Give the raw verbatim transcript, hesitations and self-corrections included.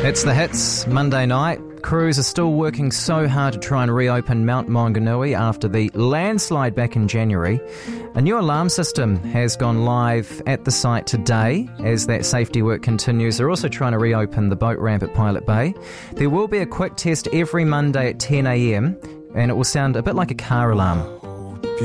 It's the hits Monday night. Crews are still working so hard to try and reopen Mount Maunganui after the landslide back in January. A new alarm system has gone live at the site today as that safety work continues. They're also trying to reopen the boat ramp at Pilot Bay. There will be a quick test every Monday at ten a.m. and it will sound a bit like a car alarm.